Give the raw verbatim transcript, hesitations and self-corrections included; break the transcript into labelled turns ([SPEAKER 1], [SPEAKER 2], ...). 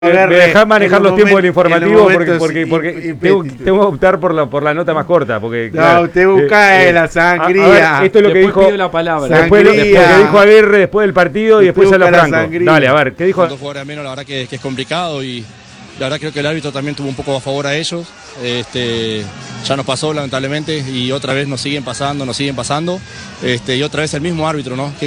[SPEAKER 1] Dejá manejar los tiempos del informativo porque, porque, porque
[SPEAKER 2] y, y,
[SPEAKER 1] tengo, tengo que optar por la, por la nota más corta. Porque,
[SPEAKER 2] no,
[SPEAKER 1] claro,
[SPEAKER 2] usted busca
[SPEAKER 1] eh,
[SPEAKER 2] eh, la sangría.
[SPEAKER 1] A, a ver, esto es lo que
[SPEAKER 3] después
[SPEAKER 1] dijo
[SPEAKER 3] la palabra.
[SPEAKER 1] Después, lo, después que dijo Aguirre después del partido y
[SPEAKER 2] Usted
[SPEAKER 1] después a
[SPEAKER 2] busca
[SPEAKER 1] la
[SPEAKER 2] la
[SPEAKER 1] Franco.
[SPEAKER 2] sangría.
[SPEAKER 1] Dale, a ver, ¿qué dijo?
[SPEAKER 4] Con dos jugadores menos, la verdad que, que es complicado y la verdad creo que el árbitro también tuvo un poco a favor a ellos. Este, ya nos pasó lamentablemente y otra vez nos siguen pasando, nos siguen pasando. Este, y otra vez el mismo árbitro, ¿no? Que